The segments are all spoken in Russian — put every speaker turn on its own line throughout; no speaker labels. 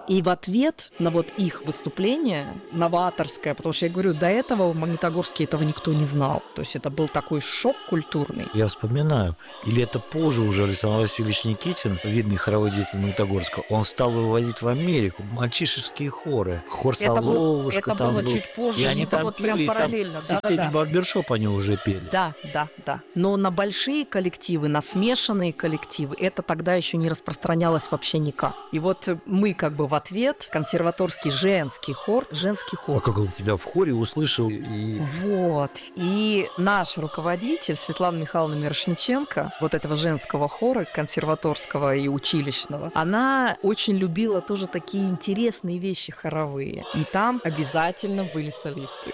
И в ответ на вот их выступление, новаторское, потому что я говорю, до этого в Магнитогорске этого никто не знал. То есть это был такой шок культурный.
Я вспоминаю, или это позже уже Александр Васильевич Никитин, видный хоровой деятель Магнитогорска, он стал вывозить в Америку мальчишеские хоры. Хор Соловушка.
Это было чуть позже,
и они там
вот
пели,
прям параллельно.
В системе барбершоп они уже пели.
Да. Но на большие коллективы, на смешанные коллективы, это тогда еще не распространялось вообще никак. И вот мы как бы в ответ, консерваторский женский хор.
А как он тебя в хоре услышал?
Вот. И наш руководитель Светлана Михайловна Мирошниченко, вот этого женского хора, консерваторского и училищного, она очень любила тоже такие интересные вещи хоровые. И там обязательно были солисты.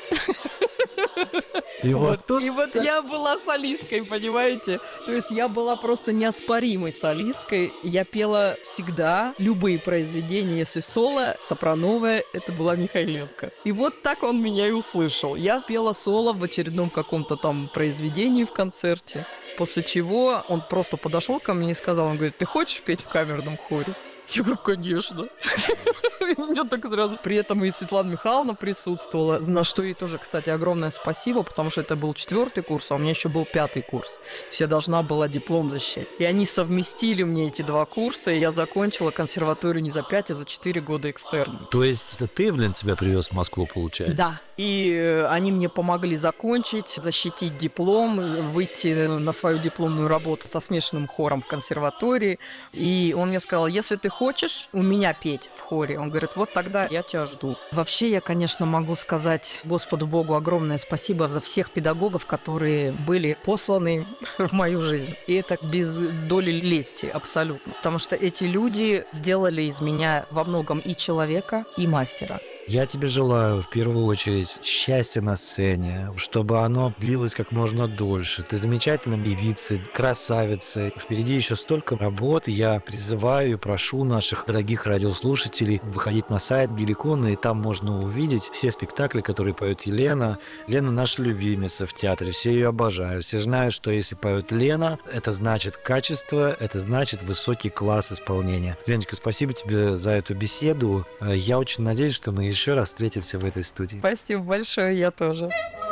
И вот я была солисткой, понимаете? То есть я была просто неоспоримой солисткой. Я пела всегда любые произведения, если соло, сопрановое, это была Михайленко. И вот так он меня и услышал. Я пела соло в очередном каком-то там произведении в концерте. После чего он просто подошел ко мне и сказал, он говорит, ты хочешь петь в камерном хоре? Я говорю, конечно. Мне так сразу. При этом и Светлана Михайловна присутствовала, на что ей тоже, кстати, огромное спасибо, потому что это был 4-й курс, а у меня еще был 5-й курс. Я должна была диплом защищать. И они совместили мне эти 2 курса, и я закончила консерваторию не за 5, а за 4 года экстерном.
То есть это ты, тебя привез в Москву, получается?
Да. И они мне помогли закончить, защитить диплом, выйти на свою дипломную работу со смешанным хором в консерватории. И он мне сказал, если ты хочешь у меня петь в хоре, он говорит, вот тогда я тебя жду. Вообще я, конечно, могу сказать Господу Богу огромное спасибо за всех педагогов, которые были посланы в мою жизнь. И это без доли лести абсолютно. Потому что эти люди сделали из меня во многом и человека, и мастера.
Я тебе желаю, в первую очередь, счастья на сцене, чтобы оно длилось как можно дольше. Ты замечательная певица, красавица. Впереди еще столько работы. Я призываю и прошу наших дорогих радиослушателей выходить на сайт Геликона, и там можно увидеть все спектакли, которые поет Елена. Лена наша любимица в театре, все ее обожают. Все знают, что если поет Лена, это значит качество, это значит высокий класс исполнения. Леночка, спасибо тебе за эту беседу. Я очень надеюсь, что мы еще раз встретимся в этой студии.
Спасибо большое, я тоже.